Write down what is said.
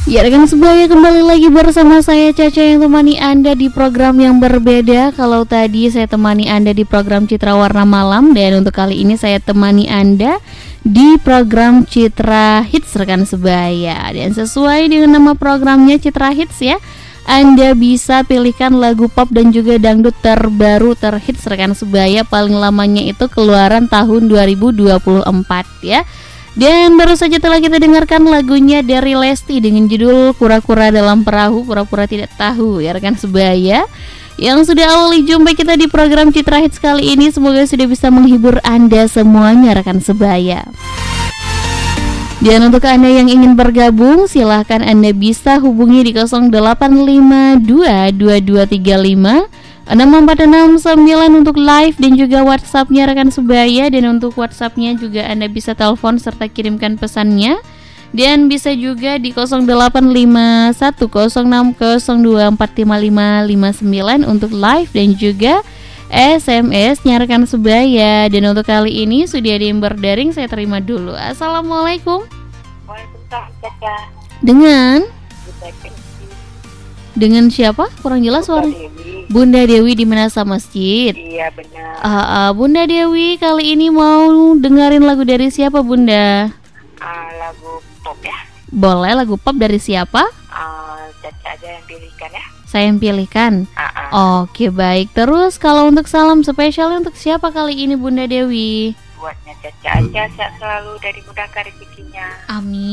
Ya rekan sebaya, kembali lagi bersama saya Caca yang temani Anda di program yang berbeda. Kalau tadi saya temani Anda di program Citra Warna Malam, dan untuk kali ini saya temani Anda di program Citra Hits rekan sebaya. Dan sesuai dengan nama programnya Citra Hits ya, Anda bisa pilihkan lagu pop dan juga dangdut terbaru terhits rekan sebaya. Paling lamanya itu keluaran tahun 2024 ya. Dan baru saja telah kita dengarkan lagunya dari Lesti dengan judul Kura-Kura Dalam Perahu, Pura-Pura Tidak Tahu ya rekan sebaya. Yang sudah awali jumpa kita di program Citra Hits kali ini, semoga sudah bisa menghibur Anda semuanya rekan sebaya. Dan untuk Anda yang ingin bergabung, silahkan Anda bisa hubungi di 08522235 6469 untuk live dan juga WhatsApp-nya rekan sebaya. Dan untuk WhatsApp-nya juga Anda bisa telepon serta kirimkan pesannya. Dan bisa juga di 085106024559 untuk live dan juga SMS-nya rekan sebaya. Dan untuk kali ini sudah ada yang berdaring, saya terima dulu. Assalamualaikum. Waalaikumsalam Caca. Dengan siapa? Kurang jelas suara. Bunda Dewi di Menasa Masjid. Iya benar. Bunda Dewi kali ini mau dengerin lagu dari siapa Bunda? Lagu pop ya. Boleh, lagu pop dari siapa? Caca aja yang pilihkan ya. Saya yang pilihkan. Oke baik. Terus kalau untuk salam spesial untuk siapa kali ini Bunda Dewi? Buatnya Caca aja, sehat selalu dari mudahkan rezekinya. Amin.